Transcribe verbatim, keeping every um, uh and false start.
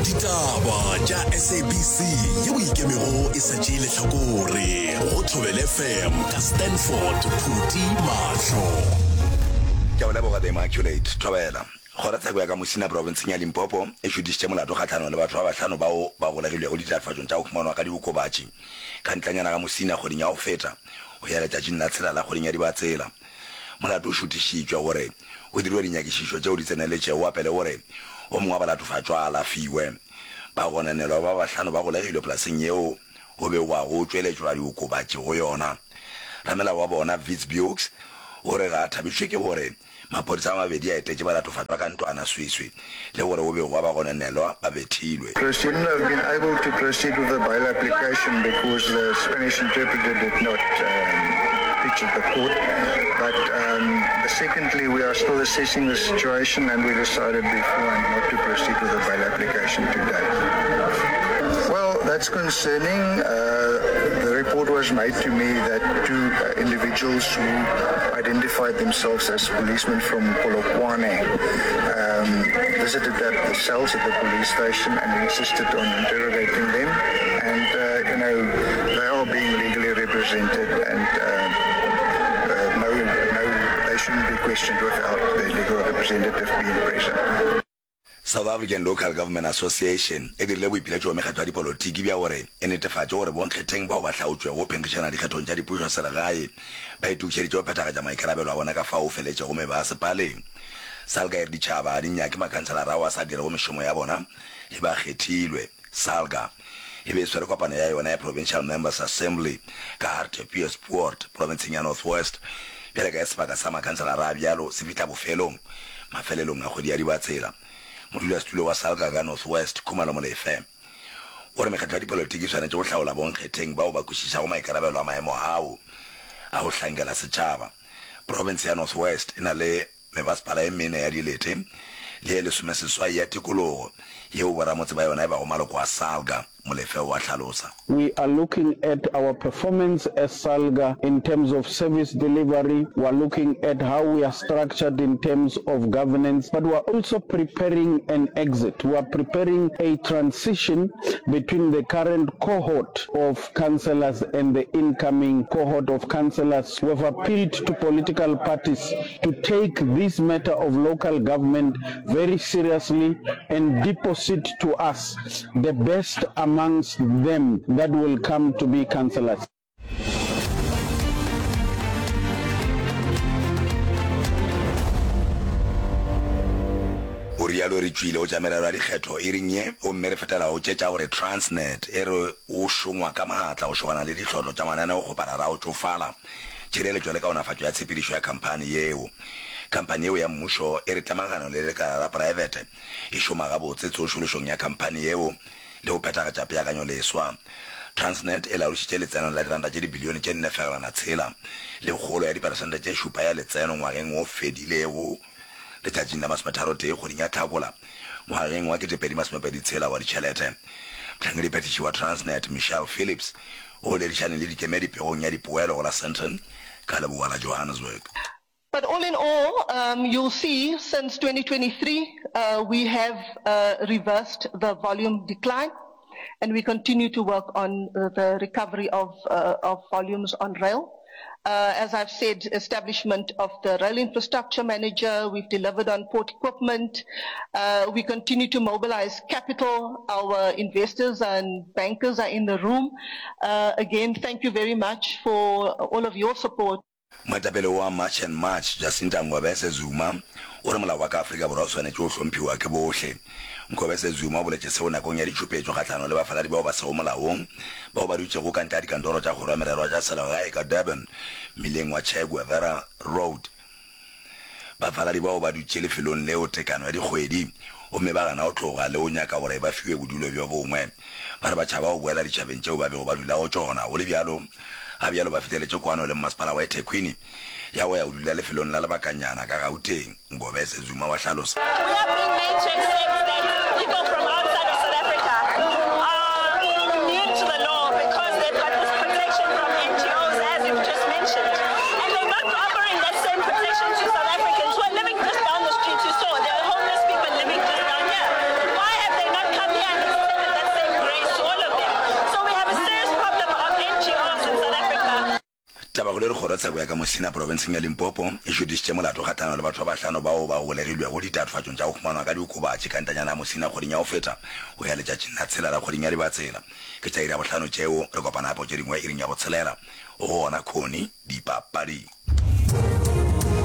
Ditaba tša S A B C yeo ikemego e sa tšee lehlakore go Thobela F M ka Stanford Phuti Mahlo. Ke a leboga the Immaculate Thobela. Go ratsa go ya ka Mosina province ya Limpopo e šutišitše molato kgatlhanong le batho ba bahlano bao ba golegilwego ditatofatšong tša go humanwa ka diokobatši ka ntlanyana ka Mosina kgweding ya go feta go ya letšatšing la tshela la kgweding ya Dibatsela. Molato o šutišitšwe gore go diriwe dinyakišišo tšeo di tseneletšego apele gore o mongwe wa balatofatšwa a alafiwe ba gonanelwa ba bahlano ba golegilwe polaseng yeo go be wa go tšweletšwa diokobatši go yona. Ramela wa bona Wits Bukes o re ga thabitšwe ke gore mapodisa a mabedi a etetše balatofatšwa ka ntwana swiswi le gore o be go ba gonanelwa ba bethilwe. We shouldn't have been able to proceed with the bail application because the Spanish interpreter did not um, pitch at the court. But um, secondly, we are still assessing the situation and we decided beforehand not to proceed with the bail application today. Well, that's concerning. Uh, the report was made to me that two uh, individuals who identified themselves as policemen from Polokwane um, visited the cells at the police station and insisted on interrogating them. And, uh, you know, they are being legally represented and uh, uh, no, no, they shouldn't be questioned without the legal representative being present. South African Local Government Association e dirile boipiletšo wa mekgatlo ya dipolotiki bja gore e netefatše gore bonkgetheng bao ba hlaotšwe go phenkišana dikgethong tša dipušo selegae ba itukišeditše go phethagatša maikarabelo a bona ka fao feletše gome ba sepaleng. Salga e re ditšhaba di nnyake makhanselara ao a sa dirego mešomo ya bona e ba kgethilwe. Salga e be e swere kopano ya yona ya Provincial Members Assembly ka Hartbeespoort provinceng ya North West bjale ka ya sebaka sa makhanselara a bjalo se fihla bofelong mafelelong a kgwedi ya Dibatsela. Modulasetulo wa Salga ka North West Khumalo Molefe o re mekgatlo ya dipolotiki swanetše go hlaola bonkgetheng bao ba kwešišago maikarabelo a maemo ao a go hlankela setšhaba. Province ya North West e na le mebasepala e mene ya dilete le e lesomeseswai ya tikologo yeo boramotse ba yona e ba go maloko a Salga. Molefe wa hlalosa. We are looking at our performance as Salga in terms of service delivery. We are looking at how we are structured in terms of governance, but we are also preparing an exit. We are preparing a transition between the current cohort of councillors and the incoming cohort of councillors. We have appealed to political parties to take this matter of local government very seriously and deposit to us the best amongst them that will come to be councillors. O rialo re tšwile o tšamelelwa a dikgetho e reng ye o mme re fetela go tšetša gore Transnet e re o šongwa ka maatla go šogana le ditlhotlo tša mananeo go parara o tšofala tšhireletšo le kaonafatšo ya tshepedišo ya khamphane yeo. Khamphane yeo ya mmušo e re tlamagano le lekala la poraefete e šoma gabotse tsošološong ya khamphane yeo le go phethagatša peakanyo leswa. Transnet e laodišitše letseno la diranta tše dibilione tše nne fegelana tshela le kgolo ya diperesente tše šupa ya letseno ngwageng o fedilego letšatšing la masometharotee kgweding ya Hlakola ngwageng wa ketepedi masomepedi tshela wa ditšhelete. Motlhankedi phetiši wa Transnet Michelle Phillips o ledišaneng le dikemedi pegong ya dipoelo go la Sandton ka leboa la Johannesburg. But all in all, um, you'll see since twenty twenty-three, uh, we have uh, reversed the volume decline, and we continue to work on uh, the recovery of, uh, of volumes on rail. Uh, as I've said, establishment of the rail infrastructure manager, we've delivered on port equipment. Uh, we continue to mobilize capital. Our investors and bankers are in the room. Uh, again, thank you very much for all of your support. Moetapele wa March and March Jacinta Ngobese Zuma o re molao wa ka Afrika Borwa o swanetše go hlomphiwa ke bohle. Ngobese Zuma o boletše seo nakong ya ditšhupetšo kgahlano le bafaladi bao ba sego molaong bao ba dutšego kante ya dikantoro tša kgoro ya merero tša selegae ka Durban mmileng wa Che Guevara Road. Bafaladi bao ba dutše lefelong leo tekano ya dikgwedi gomme ba gana o tloga le o nyaka gore ba fiwe bodulo bjo bongwe ba re ba tšhaba go boela ditšhabeng tšeo ba bego ba dula go tšona go le bjalo a bjalo ba feteletše kwano le mmasepala wa eThekwini ya go ya go dula lefelong la lebakanyana ka Gauteng. Ngobese Zuma wa hlalosa. We have been made to accept that people from outside of South Africa are immune to the law because they've got this protection from N G Os, as you've just mentioned. And they're not offering that same protection to South Africans who are living just down the street. You saw there are homeless people living just down here. Why have they not come here and taba go le re kgorotsa go ya ka Mosina province ya Limpopo e judisitse molato gatana le batho ba hlano bao ba golegilwe go ditatofatšong tša go khumanwa ka diokobatše ka ntanyana Mosina kgoding ya go feta go ya letšatšing la tshela la kgoding ya Dibatsela ke tša iri ya bohlano tšeo re kopana hapo tše dingwe iring ya go tshelela go gona Khoni Dipapadi.